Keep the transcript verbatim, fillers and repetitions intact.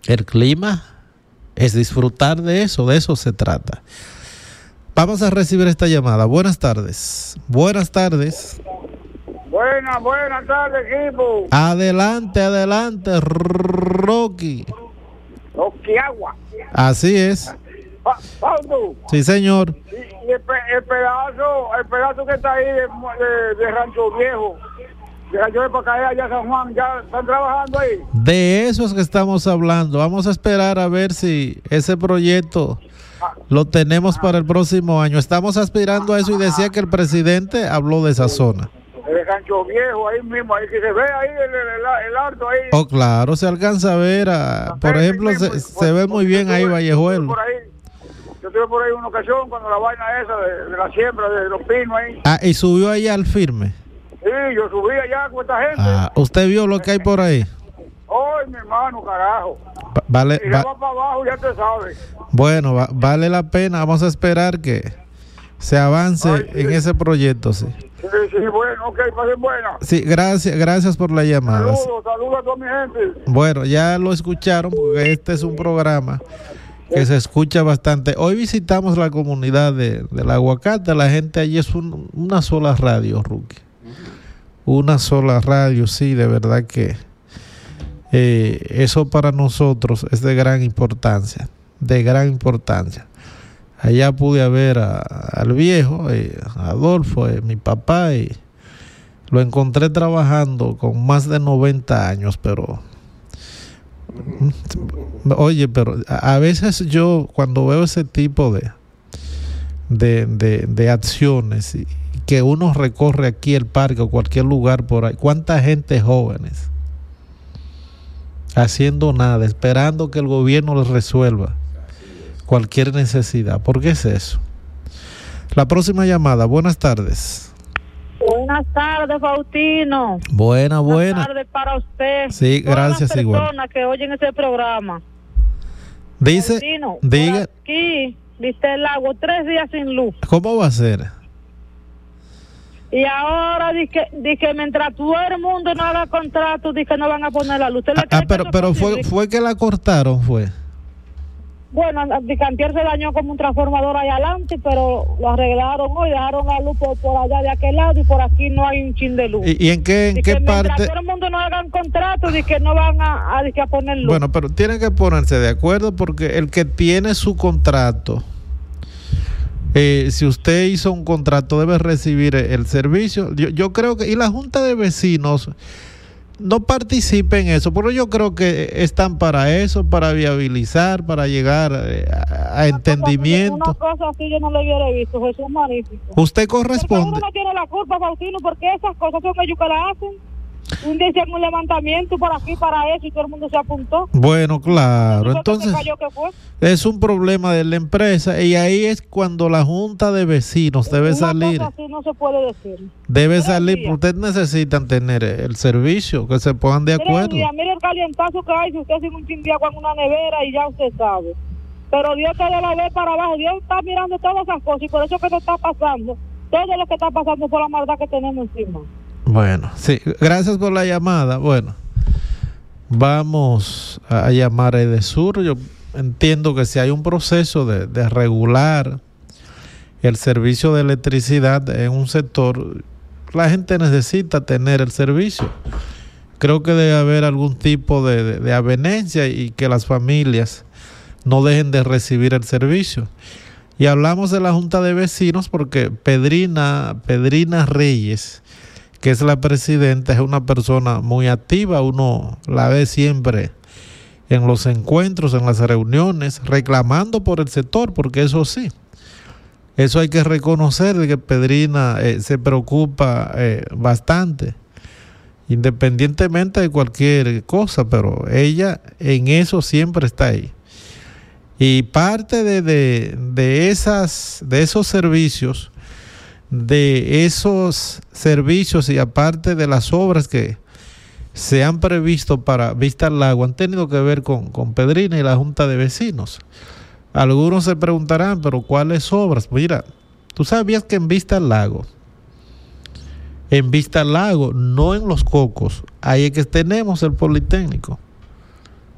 El clima es disfrutar de eso, de eso se trata. Vamos a recibir esta llamada. Buenas tardes. Buenas tardes. Buenas, buenas tardes, equipo. Adelante, adelante, Rocky. Rocky Agua. Así es. Pa, Pauto. Sí, señor. Y, y el, el pedazo, el pedazo que está ahí de, de, de Rancho Viejo, de Rancho de Pacaya, allá San Juan, ya están trabajando ahí. De eso es que estamos hablando. Vamos a esperar a ver si ese proyecto lo tenemos para el próximo año. Estamos aspirando a eso y decía que el presidente habló de esa zona. El Rancho Viejo, ahí mismo, ahí que se ve ahí el, el, el alto ahí. Oh, claro, se alcanza a ver, a, por ejemplo, se, mismo, se ve muy bien ahí Vallejuelo. Por ahí, yo estuve por ahí una ocasión cuando la vaina esa de, de la siembra de los pinos ahí. Ah, y subió allá al firme. Sí, yo subí allá con esta gente. Ah, ¿usted vio lo que hay por ahí? Ay, mi hermano, carajo. Va, vale, y va, va para abajo, ya te sabes. Bueno, va, vale la pena, vamos a esperar que se avance Ay, sí. en ese proyecto, sí. Sí, sí, bueno, ok, pasen buena. Sí, gracias, gracias por la llamada. Saludos, saludos a toda mi gente. Bueno, ya lo escucharon porque este es un programa que se escucha bastante. Hoy visitamos la comunidad de, del Aguacate, la gente allí es un, una sola radio, Rookie. Una sola radio, sí, de verdad que eh, eso para nosotros es de gran importancia, de gran importancia. Allá pude ver a, al viejo, eh, a Adolfo, eh, mi papá, y lo encontré trabajando con más de noventa años, pero oye, pero a, a veces yo cuando veo ese tipo de de, de, de acciones y que uno recorre aquí el parque o cualquier lugar por ahí, cuánta gente jóvenes haciendo nada, esperando que el gobierno les resuelva cualquier necesidad. ¿Por qué es eso? La próxima llamada. Buenas tardes. Buenas tardes, Faustino. Buena, buena. Buenas tardes para usted. Sí, gracias, todas las igual. personas que oyen ese programa. Dice, Faustino, diga. Aquí, viste el agua, tres días sin luz. ¿Cómo va a ser? Y ahora dice que, que mientras todo el mundo no haga contrato, dice que no van a poner la luz. ¿Usted le Ah, cree pero que eso pero es fue posible? fue que la cortaron, fue. Bueno, Dicantier se dañó como un transformador ahí adelante, pero lo arreglaron hoy, dejaron la luz por, por allá de aquel lado y por aquí no hay un chin de luz. ¿Y, y en qué, en y qué que parte? mientras todo el mundo no hagan contrato, dice que no van a, a, a, a poner luz. Bueno, pero tienen que ponerse de acuerdo porque el que tiene su contrato, eh, si usted hizo un contrato, debe recibir el servicio. Yo, yo creo que, y la Junta de Vecinos no participe en eso, pero yo creo que están para eso, para viabilizar, para llegar eh, a, a entendimiento. Una cosa así yo no lo hubiera visto, Jesús magnífico. Usted Porque corresponde. uno no tiene la culpa, Faustino, porque esas cosas son ellos que las hacen. Un día hicieron un levantamiento por aquí para eso y todo el mundo se apuntó. Bueno, claro, entonces cayó, ¿qué fue? es un problema de la empresa y ahí es cuando la Junta de Vecinos debe Una salir. cosa así no se puede decir. Debe Tres salir, días. ustedes necesitan tener el servicio, que se pongan de Mire, acuerdo. mira, mire el calientazo que hay si usted sin un chin de agua en una nevera y ya usted sabe. Pero Dios te lo ve para abajo, Dios está mirando todas esas cosas y por eso que te está pasando. Todo lo que está pasando por la maldad que tenemos encima. Bueno, sí, gracias por la llamada. Bueno, vamos a llamar a Edesur. Yo entiendo que si hay un proceso de, de regular el servicio de electricidad en un sector, la gente necesita tener el servicio. Creo que debe haber algún tipo de, de, de avenencia y que las familias no dejen de recibir el servicio. Y hablamos de la Junta de Vecinos porque Pedrina, Pedrina Reyes, que es la presidenta, es una persona muy activa, uno la ve siempre en los encuentros, en las reuniones, reclamando por el sector, porque eso sí, eso hay que reconocer de que Pedrina eh, se preocupa eh, bastante, independientemente de cualquier cosa, pero ella en eso siempre está ahí. Y parte de, de, de, esas, de esos servicios, de esos servicios y aparte de las obras que se han previsto para Vista al Lago, han tenido que ver con, con Pedrina y la Junta de Vecinos. Algunos se preguntarán, pero ¿cuáles obras? Mira, tú sabías que en Vista al Lago, en Vista al Lago, no en Los Cocos, ahí es que tenemos el Politécnico.